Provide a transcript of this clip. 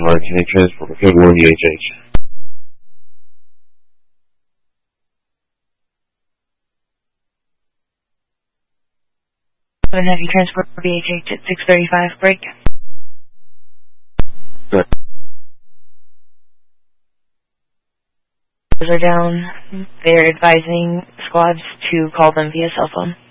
Mark, can I transport for code 1 VHH? And have you transport for BHH at 635 break? Good. Those are down. They're advising squads to call them via cell phone.